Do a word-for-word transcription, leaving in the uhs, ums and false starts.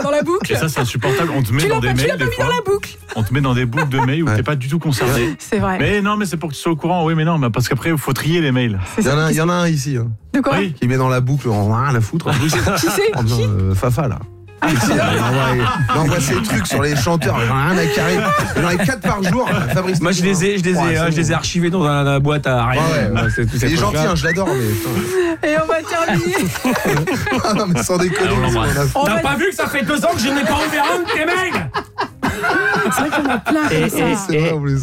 dans la boucle. Et ça, c'est insupportable. On te met Tu dans l'as des pas, tu mails l'as pas des mis fois. dans la boucle. On te met dans des boucles de mails où Ouais. t'es pas du tout concerné. C'est vrai. Mais non, mais c'est pour que tu sois au courant. Oui, mais non, mais parce qu'après, il faut trier les mails. Il y en a, il y en a un ici, hein, De quoi? Oui. qui met dans la boucle, on a rien à foutre. Qui c'est? Oh, non, euh, Fafa là. Ici, là, il envoie, il envoie ses trucs sur les chanteurs, j'en ai rien à carrer. J'en ai quatre par jour, Fabrice. Moi, je les ai, je les ai, Ouais, euh, c'est je les ai bon. archivés dans la, la boîte à rien. Ouais, ouais. C'est, tout Il est gentil, hein, je l'adore, mais. putain. Et on va terminer. Ah non, mais sans déconner. Alors, on parce l'embrasse. qu'on a- On T'as va- pas vu que ça fait deux ans que je n'ai pas ouvert un de tes mails? C'est vrai qu'il y en a plein Et- comme ça. et- C'est vrai, on les